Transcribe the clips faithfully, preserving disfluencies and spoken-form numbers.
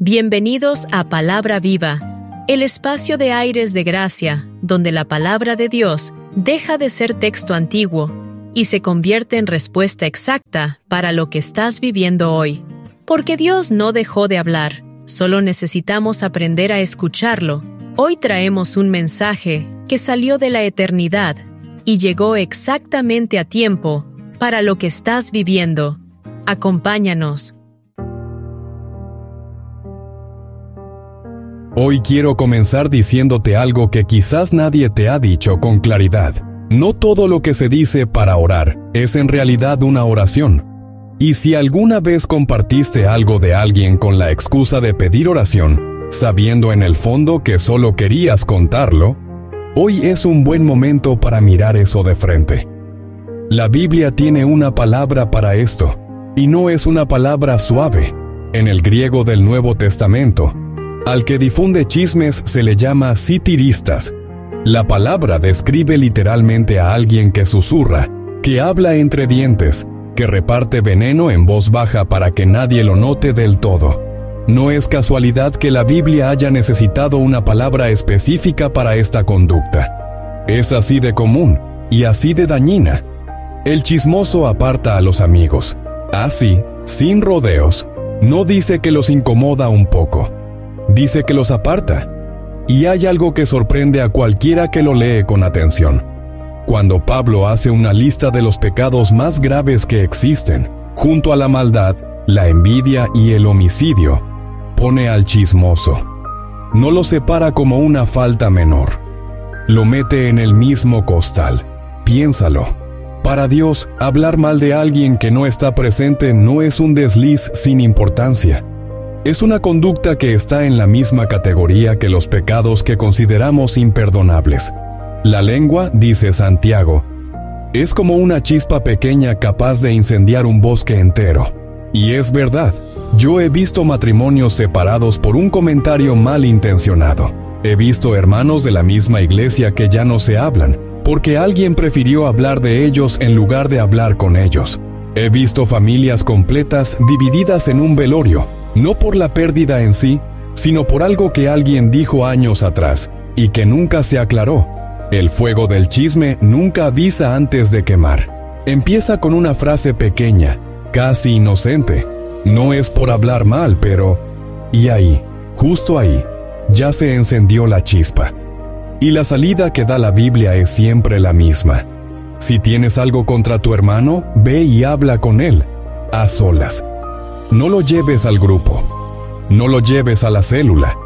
Bienvenidos a Palabra Viva, el espacio de aires de gracia, donde la palabra de Dios deja de ser texto antiguo y se convierte en respuesta exacta para lo que estás viviendo hoy. Porque Dios no dejó de hablar, solo necesitamos aprender a escucharlo. Hoy traemos un mensaje que salió de la eternidad y llegó exactamente a tiempo para lo que estás viviendo. Acompáñanos. Hoy quiero comenzar diciéndote algo que quizás nadie te ha dicho con claridad. No todo lo que se dice para orar es en realidad una oración. Y si alguna vez compartiste algo de alguien con la excusa de pedir oración, sabiendo en el fondo que solo querías contarlo, hoy es un buen momento para mirar eso de frente. La Biblia tiene una palabra para esto, y no es una palabra suave. En el griego del Nuevo Testamento, al que difunde chismes se le llama sitiristas. La palabra describe literalmente a alguien que susurra, que habla entre dientes, que reparte veneno en voz baja para que nadie lo note del todo. No es casualidad que la Biblia haya necesitado una palabra específica para esta conducta. Es así de común y así de dañina. El chismoso aparta a los amigos. Así, sin rodeos, no dice que los incomoda un poco. Dice que los aparta. Y hay algo que sorprende a cualquiera que lo lee con atención. Cuando Pablo hace una lista de los pecados más graves que existen, junto a la maldad, la envidia y el homicidio, pone al chismoso. No lo separa como una falta menor. Lo mete en el mismo costal. Piénsalo. Para Dios, hablar mal de alguien que no está presente no es un desliz sin importancia. Es una conducta que está en la misma categoría que los pecados que consideramos imperdonables. La lengua, dice Santiago, es como una chispa pequeña capaz de incendiar un bosque entero. Y es verdad, yo he visto matrimonios separados por un comentario malintencionado. He visto hermanos de la misma iglesia que ya no se hablan, porque alguien prefirió hablar de ellos en lugar de hablar con ellos. He visto familias completas divididas en un velorio, no por la pérdida en sí, sino por algo que alguien dijo años atrás, y que nunca se aclaró. El fuego del chisme nunca avisa antes de quemar. Empieza con una frase pequeña, casi inocente. No es por hablar mal, pero... Y ahí, justo ahí, ya se encendió la chispa. Y la salida que da la Biblia es siempre la misma. Si tienes algo contra tu hermano, ve y habla con él, a solas. No lo lleves al grupo. No lo lleves a la célula.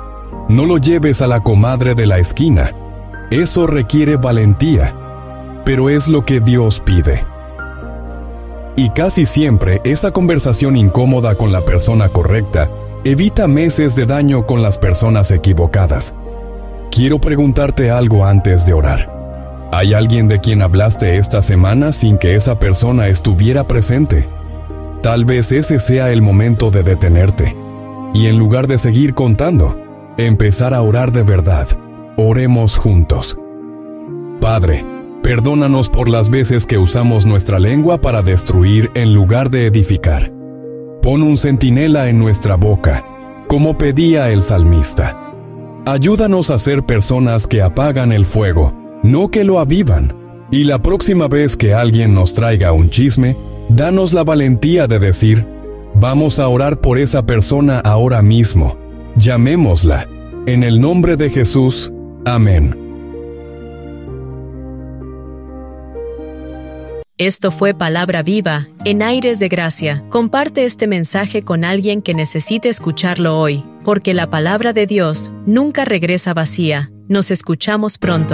No lo lleves a la comadre de la esquina. Eso requiere valentía, pero es lo que Dios pide. Y casi siempre esa conversación incómoda con la persona correcta evita meses de daño con las personas equivocadas. Quiero preguntarte algo antes de orar. ¿Hay alguien de quien hablaste esta semana sin que esa persona estuviera presente? Tal vez ese sea el momento de detenerte. Y en lugar de seguir contando, empezar a orar de verdad. Oremos juntos. Padre, perdónanos por las veces que usamos nuestra lengua para destruir en lugar de edificar. Pon un centinela en nuestra boca, como pedía el salmista. Ayúdanos a ser personas que apagan el fuego, no que lo avivan. Y la próxima vez que alguien nos traiga un chisme, danos la valentía de decir, vamos a orar por esa persona ahora mismo. Llamémosla. En el nombre de Jesús. Amén. Esto fue Palabra Viva, en aires de gracia. Comparte este mensaje con alguien que necesite escucharlo hoy, porque la palabra de Dios nunca regresa vacía. Nos escuchamos pronto.